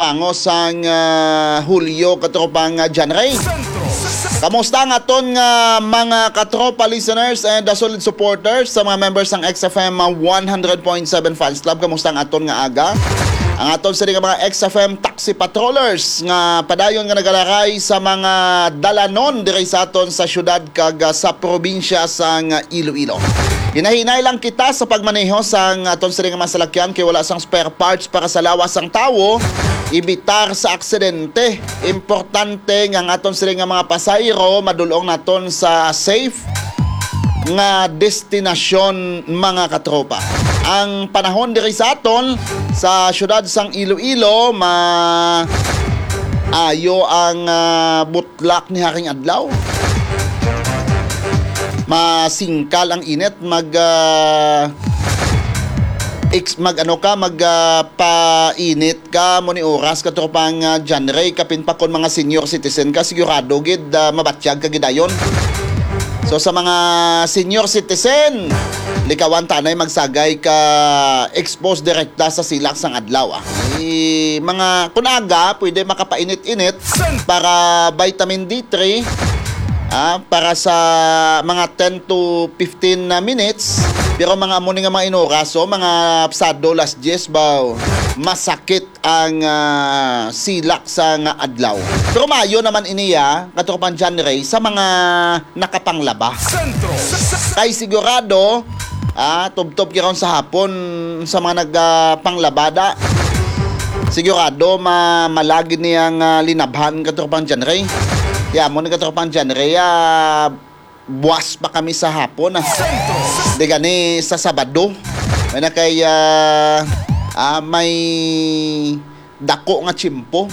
Balango sang Hulyo katropang January. Kamusta nga aton nga mga katropa listeners and solid supporters sa mga members ng XFM 100.7 Fans Club? Kamusta nga aton nga aga? Ang aton sa mga XFM taxi patrollers nga padayon nga nagalaray sa mga dalanon diri sa aton sa syudad kag sa probinsya sang Iloilo. Hinahinay lang kita sa pagmaneho sang aton sa mga masalakyan kay wala sang spare parts para sa lawas ang tawo, ibitar sa aksidente. Importante nga ang aton sa mga pasayro madulong naton sa safe nga destinasyon mga katropa. Ang panahon diri sa aton sa syudad sang Iloilo ayo ang butlak ni haring adlaw. Masingkal ang init painit ka mo ni oras katropang January kapin pa kon mga senior citizen ka sigurado gid mabatsyag ka gidayon. So sa mga senior citizen, likawan tanay magsagay ka expose direkta sa silak sang adlaw. Mga kunaga pwede makapainit-init para vitamin D3 para sa mga 10 to 15 minutes. Pero mga amo nga mga inoraso, mga psado las 10 ba masakit ang silak sa nga adlaw. Pero mayo naman iniya katropang January sa mga nakapanglaba. Kay sigurado tubtob kiron sa hapon sa mga nagpanglabada. Sigurado malagi niyang linabhan katropang January. Kaya mo ni katropang January buwas pa kami sa hapon di gani sa Sabado may na kay may dako nga tsimpo.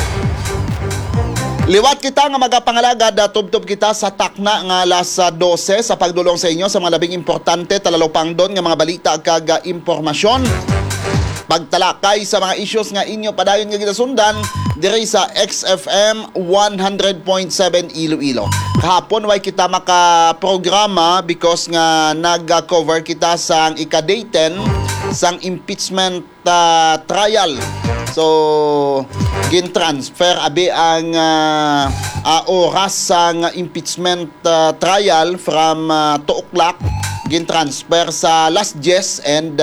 Liwat kita nga magapangalagad tubtob kita sa takna nga alas 12 sa pagdulong sa inyo sa mga labing importante talalopang doon nga mga balita kag impormasyon. Pagtalakay sa mga issues nga inyo padayon nga ginasundan diri sa XFM 100.7 Iloilo. Kahapon way kita makaprograma because nga nag-cover kita sang ika-10 sang impeachment trial. So gin-transfer abi ang oras sang impeachment trial from 2 o'clock gin-transfer sa last 10 and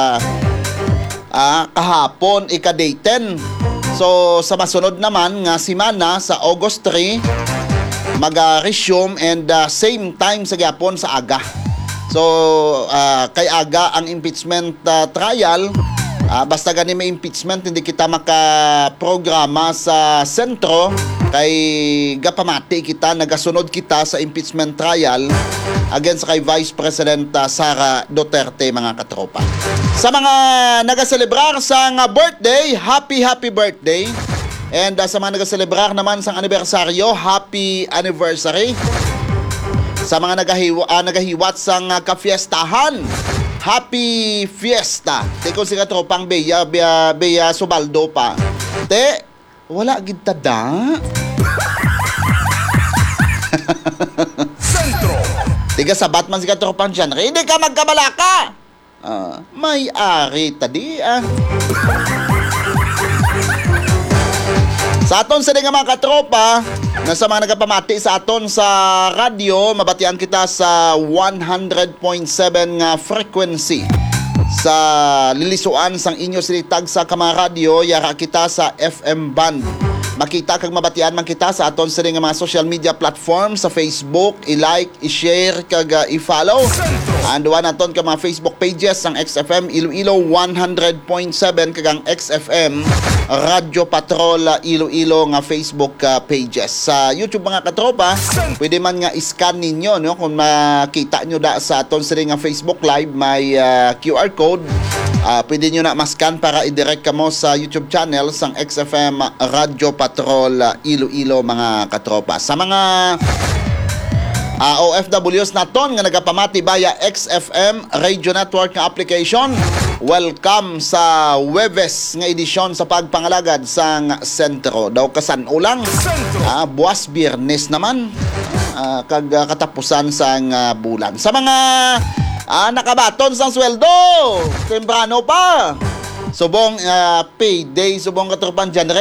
kahapon ika-10. So sa masunod naman nga semana sa August 3 mag-resume and same time sa gyapon sa aga. So kay aga ang impeachment trial. Basta gani may impeachment hindi kita makaprograma sa sentro kay gapamati kita nagasunod kita sa impeachment trial against kay Vice President Sara Duterte mga katropa. Sa mga nagaselebrar sa birthday, happy birthday. And sa mga nagaselebrar naman sa anibersaryo, happy anniversary. Sa mga nagahiwat sa kafiestahan, happy fiesta. Teko si katropang Beya Subaldo pa. Te, wala gid tada. Sentro. Tiga sabat man si katropang dyan. Hindi ka magkabalaka. May ari tadi Sa aton sa mga katropa na sa mga nagapamati sa aton sa radyo, mabatian kita sa 100.7 nga frequency. Sa lilisuan sang inyo silitag sa kamaradyo, yara kita sa FM band. Makita kag mabatian man kita sa aton sa mga social media platform sa Facebook, i-like, i-share kag i-follow. Anduan naton ka mga Facebook pages ang XFM Iloilo 100.7 kag ang XFM Radyo Patrol Iloilo nga Facebook pages. Sa YouTube mga katropa, pwede man nga i-scan ninyo no kung makita nyo da sa aton sa nga Facebook live may QR code. Pwede nyo na mascan para i-direct ka mo sa YouTube channel sang XFM Radyo Patrol Iloilo mga katropa. Sa mga OFWs naton nga nagapamati via XFM Radio Network nga application, welcome sa Webes nga edisyon sa pagpangalagad sang sentro. Daw kasan ulang buwas Biyernes naman kag katapusan sang bulan. Sa mga nakabaton sang sweldo, temprano pa. Subong payday, subong katropan dyan